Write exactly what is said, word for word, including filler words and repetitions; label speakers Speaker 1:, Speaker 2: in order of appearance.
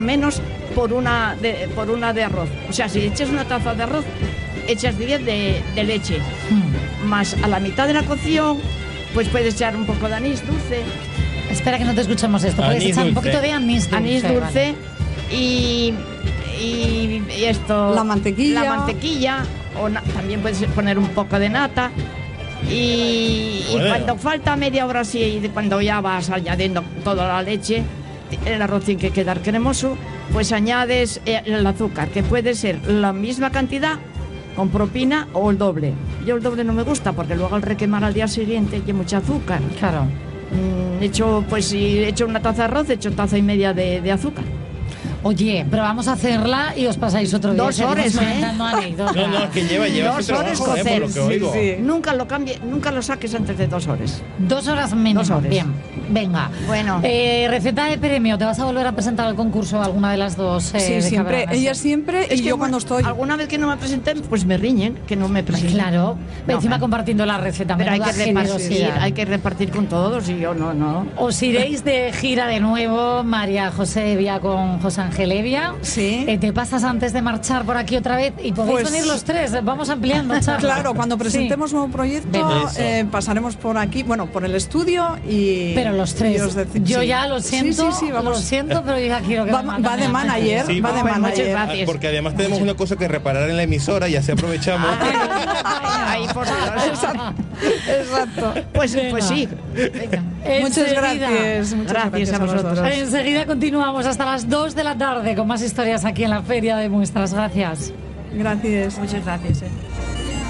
Speaker 1: menos por una de, por una de arroz. O sea, si echas una taza de arroz, echas diez de, de leche. Mm. Más a la mitad de la cocción, pues puedes echar un poco de anís dulce.
Speaker 2: Espera que no te escuchamos esto. Puedes echar un poquito de anís dulce.
Speaker 1: Anís dulce, vale. y, y, y esto...
Speaker 3: La mantequilla.
Speaker 1: La mantequilla, o na, también puedes poner un poco de nata. Y, y cuando falta media hora así, y cuando ya vas añadiendo toda la leche, el arroz tiene que quedar cremoso, pues añades el azúcar, que puede ser la misma cantidad con propina o el doble. Yo el doble no me gusta porque luego al requemar al día siguiente hay mucha azúcar.
Speaker 2: Claro.
Speaker 1: Mm, hecho, pues si he hecho una taza de arroz, he hecho taza y media de, de azúcar.
Speaker 2: Oye, pero vamos a hacerla y os pasáis otro día.
Speaker 1: Dos horas, ¿eh?
Speaker 4: No, no, que lleva, lleva
Speaker 1: dos horas
Speaker 4: trabajo,
Speaker 1: cocer.
Speaker 4: ¿eh? Por lo que oigo.
Speaker 1: Sí, sí. Nunca lo cambie, nunca lo saques antes de dos horas.
Speaker 2: Dos horas menos.
Speaker 1: Dos horas.
Speaker 2: Bien, venga.
Speaker 1: Bueno.
Speaker 2: Eh, receta de premio, ¿te vas a volver a presentar al concurso alguna de las dos? Eh,
Speaker 3: sí,
Speaker 2: de
Speaker 3: siempre, ella siempre
Speaker 1: es
Speaker 3: y
Speaker 1: que
Speaker 3: yo cuando estoy.
Speaker 1: Alguna vez que no me presenten, pues me riñen, que no me presenten.
Speaker 2: Claro,
Speaker 1: no,
Speaker 2: encima
Speaker 1: man.
Speaker 2: compartiendo la receta.
Speaker 1: Pero hay que repartir,
Speaker 2: generosidad.
Speaker 1: hay que repartir con todos y yo no, no.
Speaker 2: Os iréis de gira de nuevo, María José Evia con José Ángel Evia.
Speaker 3: Sí.
Speaker 2: Eh, te pasas antes de marchar por aquí otra vez y podéis
Speaker 3: Pues,
Speaker 2: venir los tres. Vamos ampliando, charla.
Speaker 3: Claro, cuando presentemos
Speaker 2: sí.
Speaker 3: nuevo proyecto, eh, pasaremos por aquí, bueno, por el estudio y.
Speaker 2: Pero los tres.
Speaker 3: Dec-
Speaker 2: yo
Speaker 3: sí.
Speaker 2: ya lo siento,
Speaker 3: sí, sí, sí, vamos.
Speaker 2: lo siento, pero yo ya quiero que
Speaker 3: va,
Speaker 2: me
Speaker 3: va de manager,
Speaker 4: sí,
Speaker 3: va de
Speaker 4: pues,
Speaker 3: manager.
Speaker 1: muchas gracias.
Speaker 4: Porque además tenemos una cosa que reparar en la emisora y así aprovechamos.
Speaker 1: Ahí, por
Speaker 3: Exacto. Exacto.
Speaker 1: Pues, pues sí. Venga.
Speaker 3: Muchas
Speaker 2: Enseguida.
Speaker 3: gracias. Muchas
Speaker 1: Gracias
Speaker 3: gracias
Speaker 1: a vosotros.
Speaker 3: los dos.
Speaker 2: Enseguida continuamos hasta las dos de la tarde con más historias aquí en la Feria de Muestras. Gracias.
Speaker 3: Gracias.
Speaker 1: Muchas gracias. Eh.